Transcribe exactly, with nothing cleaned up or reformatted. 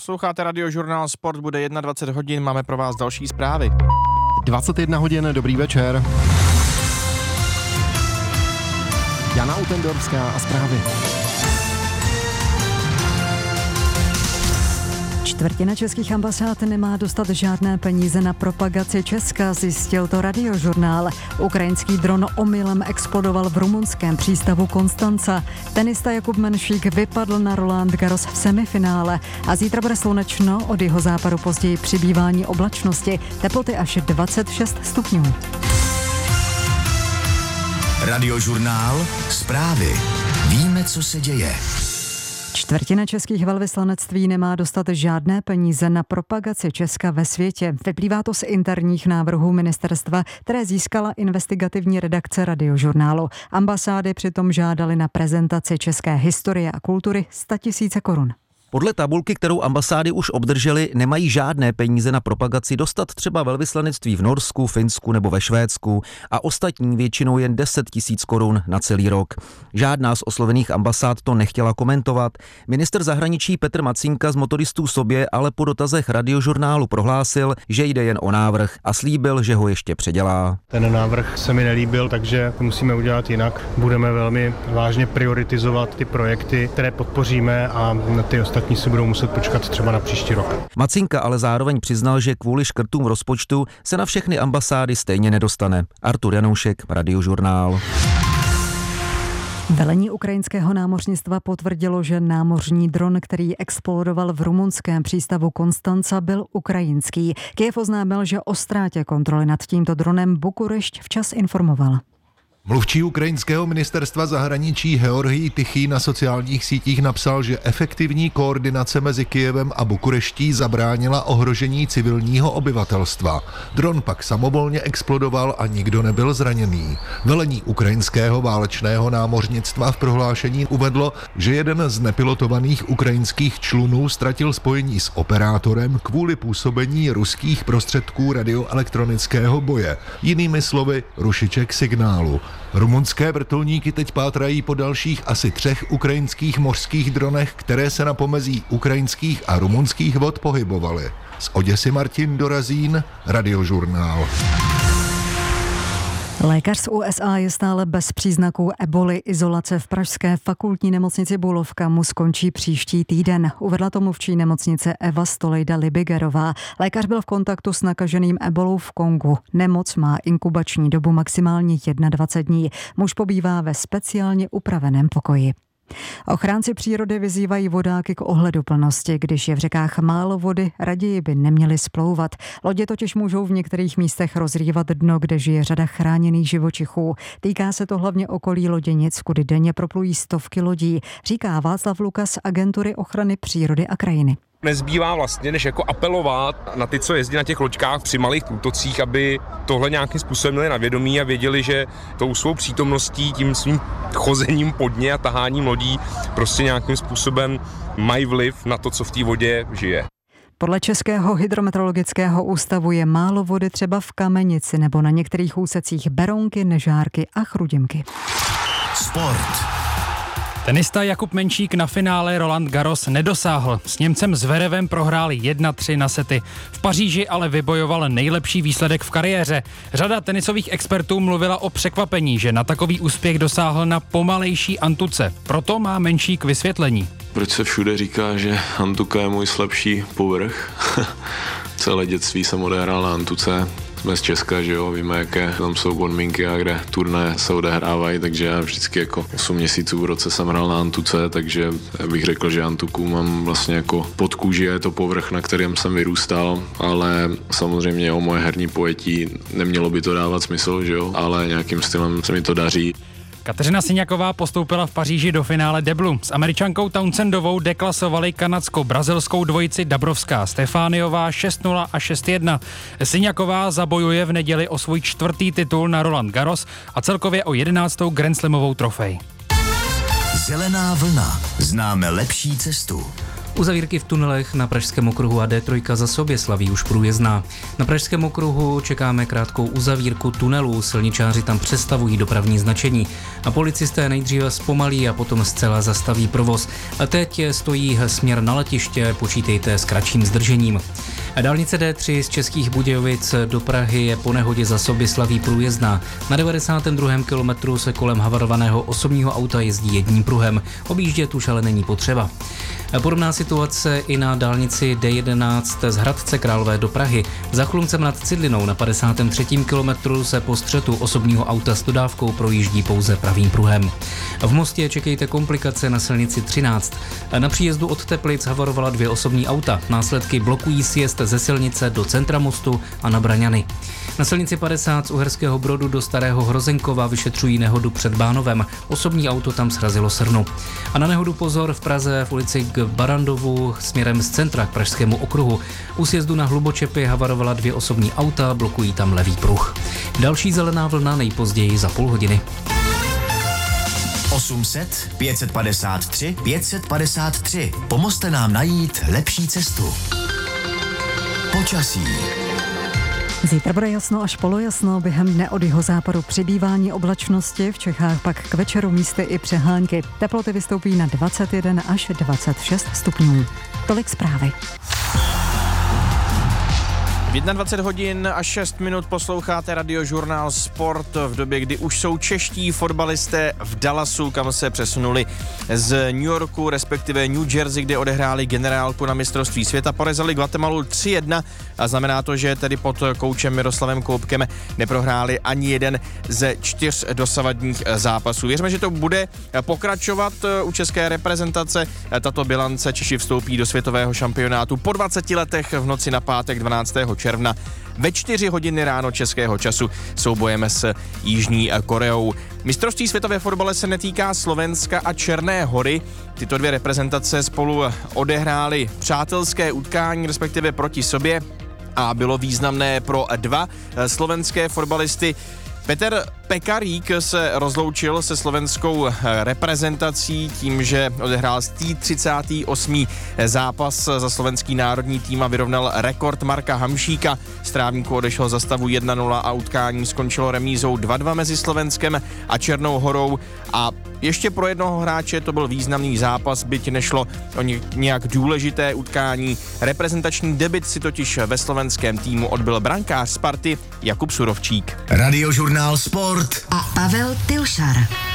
Posloucháte Radiožurnál Sport, bude dvacet jedna hodin, máme pro vás další zprávy. dvacet jedna hodin, dobrý večer. Jana Utendorská a zprávy. Čtvrtina českých ambasád nemá dostat žádné peníze na propagaci Česka, zjistil to Radiožurnál. Ukrajinský dron omylem explodoval v rumunském přístavu Konstanca. Tenista Jakub Menšík vypadl na Roland Garros v semifinále a zítra bude slunečno, od jihozápadu později přibývání oblačnosti, teploty až dvacet šest stupňů. Radiožurnál Zprávy. Víme, co se děje. Čtvrtina českých velvyslanectví nemá dostat žádné peníze na propagaci Česka ve světě. Vyplývá to z interních návrhů ministerstva, které získala investigativní redakce Radiožurnálu. Ambasády přitom žádaly na prezentaci české historie a kultury sto tisíc korun. Podle tabulky, kterou ambasády už obdržely, nemají žádné peníze na propagaci dostat třeba velvyslanectví v Norsku, Finsku nebo ve Švédsku a ostatní většinou jen deset tisíc korun na celý rok. Žádná z oslovených ambasád to nechtěla komentovat. Ministr zahraničí Petr Macínka z Motoristů sobě ale po dotazech Radiožurnálu prohlásil, že jde jen o návrh a slíbil, že ho ještě předělá. Ten návrh se mi nelíbil, takže musíme udělat jinak. Budeme velmi vážně prioritizovat ty projekty, které podpoříme, a ty ostatní Ostatní si budou muset počkat třeba na příští rok. Macínka ale zároveň přiznal, že kvůli škrtům rozpočtu se na všechny ambasády stejně nedostane. Artur Janoušek, Radiožurnál. Velení ukrajinského námořnictva potvrdilo, že námořní dron, který explodoval v rumunském přístavu Konstanca, byl ukrajinský. Kyjev oznámil, že o ztrátě kontroly nad tímto dronem Bukurešť včas informoval. Mluvčí ukrajinského ministerstva zahraničí Georgij Tichý na sociálních sítích napsal, že efektivní koordinace mezi Kyjevem a Bukureští zabránila ohrožení civilního obyvatelstva. Dron pak samovolně explodoval a nikdo nebyl zraněný. Velení ukrajinského válečného námořnictva v prohlášení uvedlo, že jeden z nepilotovaných ukrajinských člunů ztratil spojení s operátorem kvůli působení ruských prostředků radioelektronického boje. Jinými slovy, rušiček signálu. Rumunské vrtulníky teď pátrají po dalších asi třech ukrajinských mořských dronech, které se na pomezí ukrajinských a rumunských vod pohybovaly. Z Oděsy Martin Dorazín, Radiožurnál. Lékař z U S A je stále bez příznaků eboli. Izolace v pražské fakultní nemocnici Bulovka mu skončí příští týden. Uvedla to mluvčí nemocnice Eva Stolejda-Libigerová. Lékař byl v kontaktu s nakaženým ebolou v Kongu. Nemoc má inkubační dobu maximálně dvacet jedna dní. Muž pobývá ve speciálně upraveném pokoji. Ochránci přírody vyzývají vodáky k ohleduplnosti. Když je v řekách málo vody, raději by neměli splouvat. Lodě totiž můžou v některých místech rozrývat dno, kde žije řada chráněných živočichů. Týká se to hlavně okolí Loděnic, kudy denně proplují stovky lodí, říká Václav Lukas z Agentury ochrany přírody a krajiny. Nezbývá vlastně, než jako apelovat na ty, co jezdí na těch loďkách při malých průtocích, aby tohle nějakým způsobem měli na vědomí a věděli, že tou svou přítomností, tím svým chozením po dně a taháním lodí prostě nějakým způsobem mají vliv na to, co v té vodě žije. Podle Českého hydrometeorologického ústavu je málo vody třeba v Kamenici nebo na některých úsecích Berounky, Nežárky a Chrudimky. Sport. Tenista Jakub Menšík na finále Roland Garros nedosáhl. S Němcem Zverevem prohráli jedna tři na sety. V Paříži ale vybojoval nejlepší výsledek v kariéře. Řada tenisových expertů mluvila o překvapení, že na takový úspěch dosáhl na pomalejší antuce. Proto má Menšík vysvětlení. Proč se všude říká, že antuka je můj slabší povrch? Celé dětství jsem odehrál na antuce. Jsme z Česka, že jo, víme, jaké tam jsou podmínky a kde turné se odehrávají, takže já vždycky jako osm měsíců v roce jsem hrál na antuce, takže bych řekl, že antuku mám vlastně jako pod kůži a je to povrch, na kterém jsem vyrůstal, ale samozřejmě o moje herní pojetí nemělo by to dávat smysl, že jo, ale nějakým stylem se mi to daří. Kateřina Siňaková postoupila v Paříži do finále deblu. S Američankou Townsendovou deklasovali kanadsko-brazilskou dvojici Dabrovská Stefániová šest nula a šest jedna. Siňaková zabojuje v neděli o svůj čtvrtý titul na Roland Garros a celkově o jedenáctou Grand Slamovou trofej. Zelená vlna. Známe lepší cestu. Uzavírky v tunelech na Pražském okruhu a D tři za Soběslaví už průjezdná. Na Pražském okruhu čekáme krátkou uzavírku tunelů, silničáři tam přestavují dopravní značení a policisté nejdříve zpomalí a potom zcela zastaví provoz. A teď stojí směr na letiště, počítejte s kratším zdržením. A dálnice D tři z Českých Budějovic do Prahy je po nehodě za Soběslaví průjezdná. Na devadesátém druhém kilometru se kolem havarovaného osobního auta jezdí jedním pruhem. Objíždět už ale není potřeba. Podobná situace i na dálnici D jedenáct z Hradce Králové do Prahy. Za Chluncem nad Cidlinou na padesátém třetím kilometru se po střetu osobního auta s dodávkou projíždí pouze pravým pruhem. V Mostě čekejte komplikace na silnici třináct. Na příjezdu od Teplic havarovala dvě osobní auta. Následky blokují sjezd ze silnice do centra Mostu a na Braňany. Na silnici padesát z Uherského Brodu do Starého Hrozenkova vyšetřují nehodu před Bánovem. Osobní auto tam srazilo srnu. A na nehodu pozor v Praze v ulici k Barandovu směrem z centra k Pražskému okruhu. U sjezdu na Hlubočepy havarovala dvě osobní auta, blokují tam levý pruh. Další zelená vlna nejpozději za půl hodiny. osm set, pět set padesát tři, pět set padesát tři. Pomozte nám najít lepší cestu. Počasí. Zítra bude jasno až polojasno, během dne od jihozápadu přibývání oblačnosti, v Čechách pak k večeru místy i přehánky. Teploty vystoupí na dvacet jedna až dvacet šest stupňů. Tolik zprávy. V dvacet jedna hodin a šest minut posloucháte radiožurnál Sport v době, kdy už jsou čeští fotbalisté v Dallasu, kam se přesunuli z New Yorku, respektive New Jersey, kde odehráli generálku na mistrovství světa. Porezali Guatemalu tři jedna a znamená to, že tedy pod koučem Miroslavem Koubkem neprohráli ani jeden ze čtyř dosavadních zápasů. Věřme, že to bude pokračovat u české reprezentace. Tato bilance, Češi vstoupí do světového šampionátu po dvaceti letech v noci na pátek dvanáctého června ve čtyři hodiny ráno českého času soubojeme s Jižní Koreou. Mistrovství světové fotbale se netýká Slovenska a Černé Hory. Tyto dvě reprezentace spolu odehrály přátelské utkání, respektive proti sobě, a bylo významné pro dva slovenské fotbalisty. Petr Pekarík se rozloučil se slovenskou reprezentací tím, že odehrál třicátý osmý zápas za slovenský národní tým a vyrovnal rekord Marka Hamšíka. Z trávníku odešel za stavu jedna nula a utkání skončilo remízou dva dva mezi Slovenskem a Černou Horou. A ještě pro jednoho hráče to byl významný zápas, byť nešlo o nějak důležité utkání. Reprezentační debut si totiž ve slovenském týmu odbyl brankář Sparty Jakub Surovčík. Radiožurnál Sport a Pavel Pilšar.